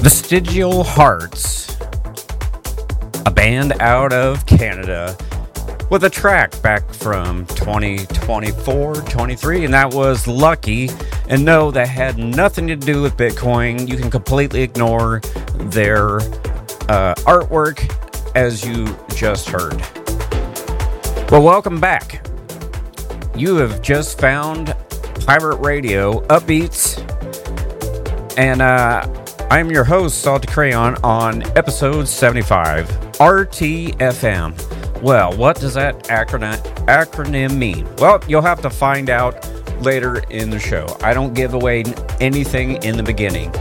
Vestigial Hearts, a band out of Canada with a track back from 2024-23, and that was Lucky. And no, that had nothing to do with Bitcoin. You can completely ignore their artwork, as you just heard. Well, welcome back. You have just found Pirate Radio Upbeats, and I'm your host, Salty Crayon, on episode 75, RTFM. Well, what does that acronym mean? Well, you'll have to find out later in the show. I don't give away anything in the beginning.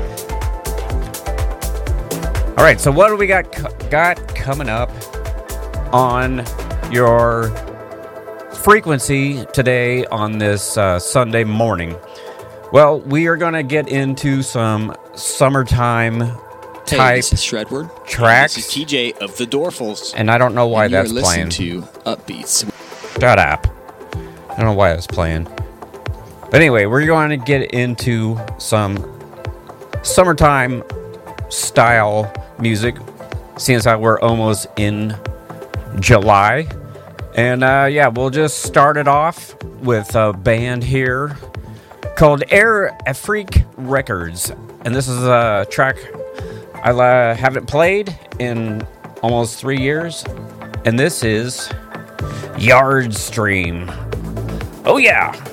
All right, so what do we got coming up on your frequency today on this Sunday morning? Well, we are going to get into some summertime type this is Shredward. Tracks. This is TJ of the Dorfles. And I don't know why and that's you're playing. Listening to Upbeats. Shut up. I don't know why that's playing. But anyway, we're going to get into some summertime style music, since we're almost in July. And yeah, we'll just start it off with a band here called Air Afrique Records. And this is a track I haven't played in almost 3 years. And this is Yard Stream. Oh yeah!